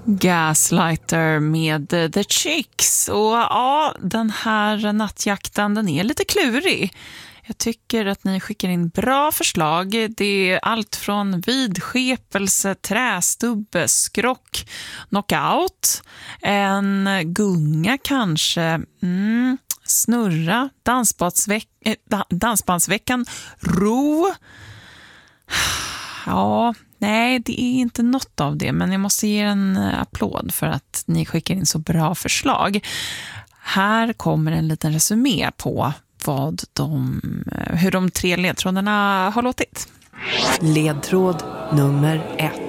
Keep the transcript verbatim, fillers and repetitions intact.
Gaslighter med The Chicks. Och ja, den här nattjakten, den är lite klurig. Jag tycker att ni skickar in bra förslag. Det är allt från vidskepelse, trästubbe, skrock, knockout, en gunga kanske, mm, snurra, dansbandsveck- äh, dansbandsveckan, ro. Ja, nej, det är inte något av det, men jag måste ge en applåd för att ni skickar in så bra förslag. Här kommer en liten resumé på vad de, hur de tre ledtrådarna har låtit. Ledtråd nummer ett.